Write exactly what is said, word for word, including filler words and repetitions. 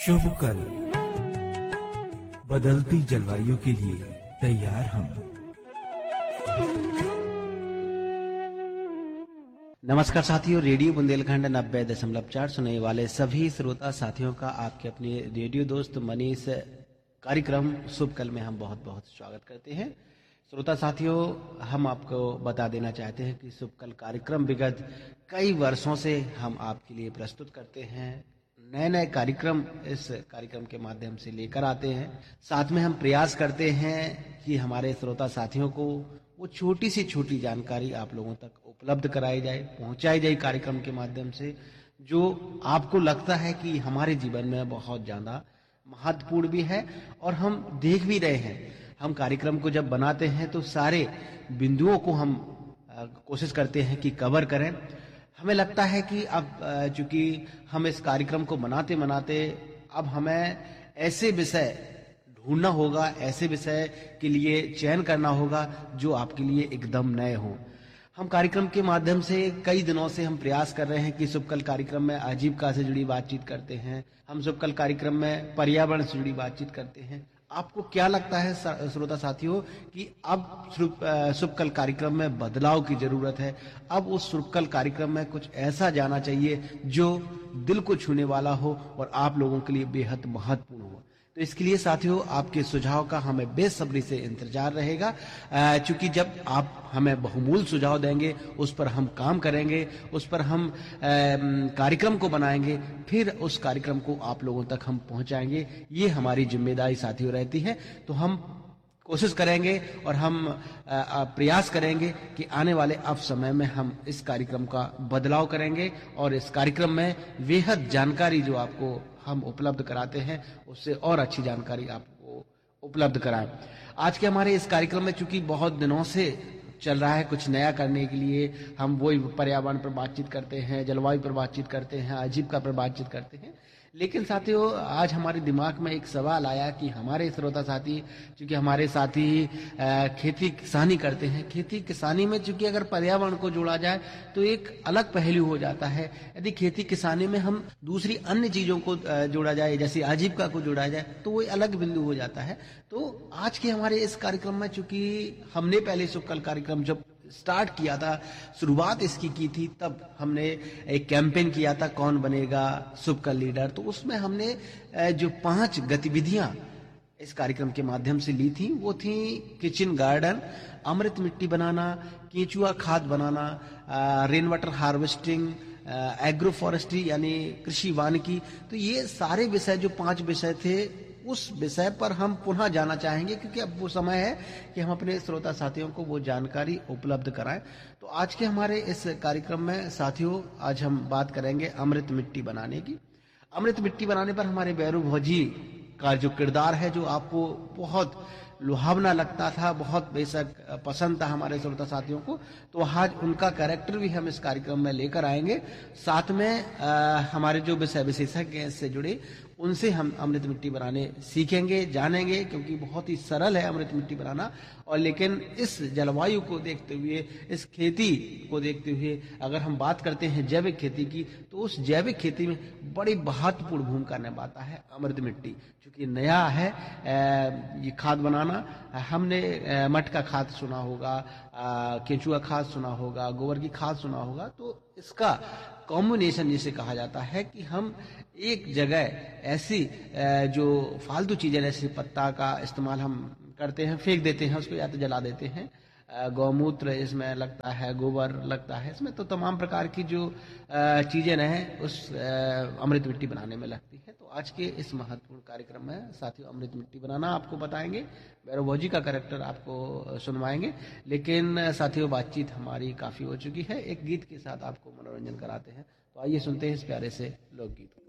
शुभ कल। बदलती जलवायु के लिए तैयार हम। नमस्कार साथियों, रेडियो बुंदेलखंड नब्बे दशमलव चार सुनने वाले सभी श्रोता साथियों का आपके अपने रेडियो दोस्त मनीष कार्यक्रम शुभ कल में हम बहुत बहुत स्वागत करते हैं। श्रोता साथियों, हम आपको बता देना चाहते हैं कि शुभ कल कार्यक्रम विगत कई वर्षों से हम आपके लिए प्रस्तुत करते हैं। नए नए कार्यक्रम इस कार्यक्रम के माध्यम से लेकर आते हैं। साथ में हम प्रयास करते हैं कि हमारे श्रोता साथियों को वो छोटी सी छोटी जानकारी आप लोगों तक उपलब्ध कराई जाए, पहुंचाई जाए कार्यक्रम के माध्यम से, जो आपको लगता है कि हमारे जीवन में बहुत ज़्यादा महत्वपूर्ण भी है। और हम देख भी रहे हैं, हम कार्यक्रम को जब बनाते हैं तो सारे बिंदुओं को हम कोशिश करते हैं कि कवर करें। हमें लगता है कि अब चूंकि हम इस कार्यक्रम को बनाते बनाते अब हमें ऐसे विषय ढूंढना होगा, ऐसे विषय के लिए चयन करना होगा जो आपके लिए एकदम नए हों। हम कार्यक्रम के माध्यम से कई दिनों से हम प्रयास कर रहे हैं कि शुभ कल कार्यक्रम में आजीविका से जुड़ी बातचीत करते हैं, हम शुभ कल कार्यक्रम में पर्यावरण से जुड़ी बातचीत करते हैं। आपको क्या लगता है श्रोता साथियों कि अब शुभ कल कार्यक्रम में बदलाव की जरूरत है? अब उस शुभ कल कार्यक्रम में कुछ ऐसा जाना चाहिए जो दिल को छूने वाला हो और आप लोगों के लिए बेहद महत्वपूर्ण हो। तो इसके लिए साथियों आपके सुझाव का हमें बेसब्री से इंतजार रहेगा, क्योंकि जब आप हमें बहुमूल्य सुझाव देंगे उस पर हम काम करेंगे, उस पर हम कार्यक्रम को बनाएंगे, फिर उस कार्यक्रम को आप लोगों तक हम पहुंचाएंगे। ये हमारी जिम्मेदारी साथियों रहती है। तो हम कोशिश करेंगे और हम प्रयास करेंगे कि आने वाले अब समय में हम इस कार्यक्रम का बदलाव करेंगे और इस कार्यक्रम में बेहद जानकारी जो आपको हम उपलब्ध कराते हैं उससे और अच्छी जानकारी आपको उपलब्ध कराएं। आज के हमारे इस कार्यक्रम में चूंकि बहुत दिनों से चल रहा है कुछ नया करने के लिए, हम वही पर्यावरण पर बातचीत करते हैं, जलवायु पर बातचीत करते हैं, आजीविका पर बातचीत करते हैं। लेकिन साथियों आज हमारे दिमाग में एक सवाल आया कि हमारे श्रोता साथी, चूंकि हमारे साथी खेती किसानी करते हैं, खेती किसानी में चूंकि अगर पर्यावरण को जोड़ा जाए तो एक अलग पहलू हो जाता है। यदि खेती किसानी में हम दूसरी अन्य चीजों को जोड़ा जाए, जैसे आजीविका को जोड़ा जाए, तो वो अलग बिंदु हो जाता है। तो आज के हमारे इस कार्यक्रम में चूंकि हमने पहले शुभ कल कार्यक्रम जब स्टार्ट किया था, शुरुआत इसकी की थी, तब हमने एक कैंपेन किया था कौन बनेगा शुभ कल लीडर। तो उसमें हमने जो पांच गतिविधियां इस कार्यक्रम के माध्यम से ली थी वो थी किचन गार्डन, अमृत मिट्टी बनाना, केंचुआ खाद बनाना, rain water harvesting, agro forestry यानी कृषि वानिकी। तो ये सारे विषय जो पांच विषय थे उस विषय पर हम पुनः जाना चाहेंगे, क्योंकि अब वो समय है कि हम अपने श्रोता साथियों को वो जानकारी उपलब्ध कराएं। तो आज के हमारे इस कार्यक्रम में साथियों आज हम बात करेंगे अमृत मिट्टी बनाने की। अमृत मिट्टी बनाने पर हमारे बैरू भौजी का जो किरदार है, जो आपको बहुत लुभावना लगता था, बहुत बेशक पसंद था हमारे श्रोता साथियों को, तो आज उनका कैरेक्टर भी हम इस कार्यक्रम में लेकर आएंगे। साथ में आ, हमारे जो विषय विशेषज्ञ हैं इससे जुड़े, उनसे हम अमृत मिट्टी बनाने सीखेंगे, जानेंगे, क्योंकि बहुत ही सरल है अमृत मिट्टी बनाना। और लेकिन इस जलवायु को देखते हुए, इस खेती को देखते हुए अगर हम बात करते हैं जैविक खेती की, तो उस जैविक खेती में बड़ी महत्वपूर्ण भूमिका निभाता है अमृत मिट्टी। चूंकि नया है ये खाद बनाना, हमने मटका खाद सुना होगा, केंचुआ खाद सुना होगा, गोबर की खाद सुना होगा। तो इसका कॉम्बिनेशन जिसे कहा जाता है कि हम एक जगह ऐसी जो फालतू चीजें जैसे पत्ता का इस्तेमाल हम करते हैं, फेंक देते हैं उसको या तो जला देते हैं, गौमूत्र इसमें लगता है, गोबर लगता है इसमें, तो तमाम प्रकार की जो चीजें हैं उस अमृत मिट्टी बनाने में लगती है। तो आज के इस महत्वपूर्ण कार्यक्रम में साथियों अमृत मिट्टी बनाना आपको बताएंगे, भैरव भौजी का कैरेक्टर आपको सुनवाएंगे। लेकिन साथियों बातचीत हमारी काफी हो चुकी है, एक गीत के साथ आपको मनोरंजन कराते हैं। तो आइए सुनते हैं इस प्यारे से लोकगीत।